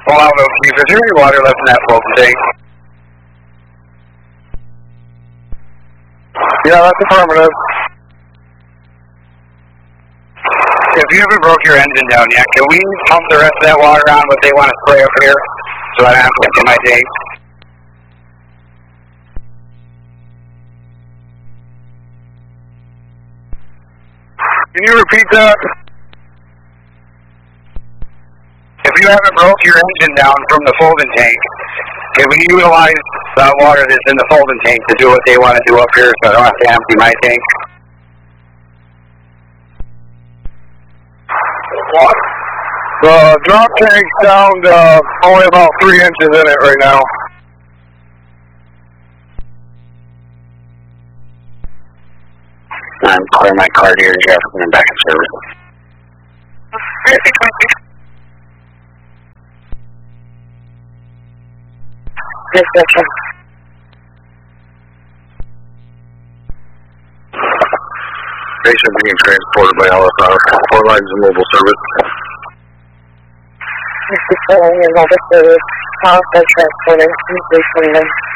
Pull out Oak Keys. Is there any water left in that Fulton tank? Yeah, that's affirmative. If you haven't broke your engine down yet, can we pump the rest of that water on what they want to spray up here so I don't have to empty my tank? Can you repeat that? If you haven't broke your engine down from the Fulton tank, can we utilize the water that's in the Fulton tank to do what they want to do up here so I don't have to empty my tank? What? The drop tank's down to only about 3 inches in it right now. I'm clearing my car here in Jefferson and back in service. Yes, sir. Patient being transported by LFR. 4 lines of mobile service. This is following your mobile service. Call for transporting. Please leave